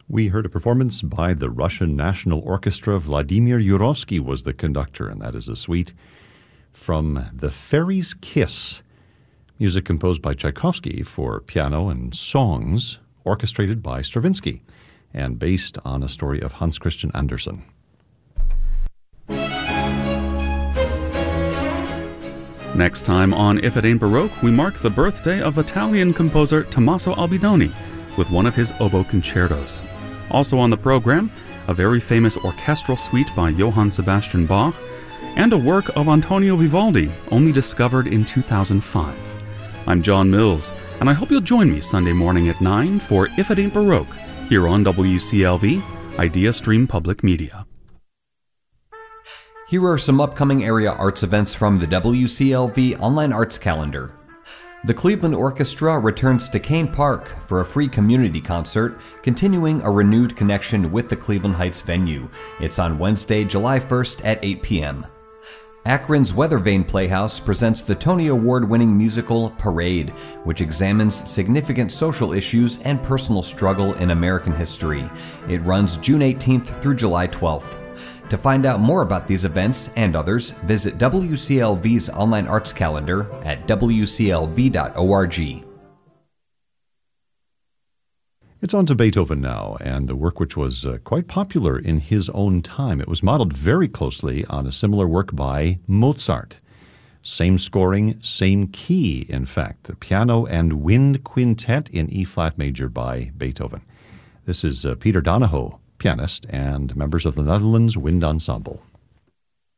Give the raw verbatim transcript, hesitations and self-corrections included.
We heard a performance by the Russian National Orchestra. Vladimir Yurovsky was the conductor, and that is a suite from The Fairy's Kiss, music composed by Tchaikovsky for piano and songs, orchestrated by Stravinsky, and based on a story of Hans Christian Andersen. Next time on If It Ain't Baroque, we mark the birthday of Italian composer Tommaso Albinoni with one of his oboe concertos. Also on the program, a very famous orchestral suite by Johann Sebastian Bach, and a work of Antonio Vivaldi, only discovered in two thousand five. I'm John Mills, and I hope you'll join me Sunday morning at nine for If It Ain't Baroque, here on W C L V, Idea Stream Public Media. Here are some upcoming area arts events from the W C L V Online Arts Calendar. The Cleveland Orchestra returns to Kane Park for a free community concert, continuing a renewed connection with the Cleveland Heights venue. It's on Wednesday, July first at eight p.m. Akron's Weathervane Playhouse presents the Tony Award-winning musical Parade, which examines significant social issues and personal struggle in American history. It runs June eighteenth through July twelfth. To find out more about these events and others, visit W C L V's online arts calendar at w c l v dot org. It's on to Beethoven now, and a work which was uh, quite popular in his own time. It was modeled very closely on a similar work by Mozart. Same scoring, same key, in fact. The piano and wind quintet in E-flat major by Beethoven. This is uh, Peter Donahoe, pianist, and members of the Netherlands Wind Ensemble.